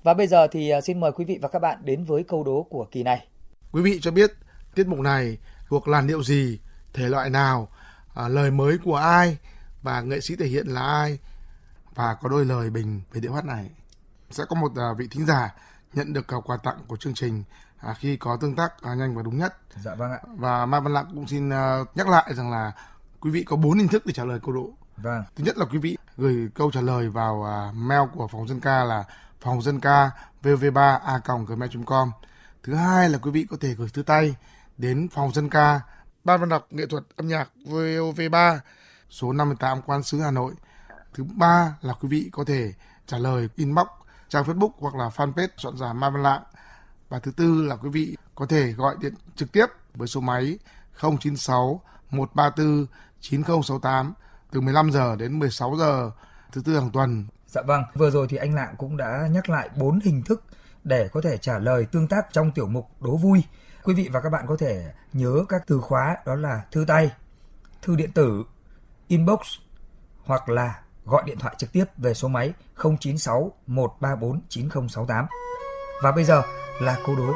Và bây giờ thì xin mời quý vị và các bạn đến với câu đố của kỳ này. Quý vị cho biết tiết mục này thuộc làn điệu gì, thể loại nào, lời mới của ai và nghệ sĩ thể hiện là ai, và có đôi lời bình về điệu hát này. Sẽ có một vị thính giả nhận được quà tặng của chương trình khi có tương tác nhanh và đúng nhất. Dạ vâng ạ. Và Mai Văn Lạng cũng xin nhắc lại rằng là quý vị có 4 hình thức để trả lời câu đố. Vâng. Thứ nhất là quý vị gửi câu trả lời vào mail của Phòng Dân Ca là phongzânca vv3a@gmail.com. Thứ hai là quý vị có thể gửi thư tay đến Phòng Dân Ca, Ban Văn đọc nghệ thuật âm nhạc VOV3, số 58 Quan Sứ Hà Nội. Thứ ba là quý vị có thể trả lời inbox trang Facebook hoặc là fanpage soạn giả Mai Văn Lạng. Và thứ tư là quý vị có thể gọi điện trực tiếp với số máy 096 134 9068 từ 15 giờ đến 16 giờ thứ tư hàng tuần. Dạ vâng, vừa rồi thì anh Lạng cũng đã nhắc lại 4 hình thức để có thể trả lời tương tác trong tiểu mục đố vui. Quý vị và các bạn có thể nhớ các từ khóa đó là thư tay, thư điện tử, inbox hoặc là gọi điện thoại trực tiếp về số máy 096 134 9068. Và bây giờ là câu đố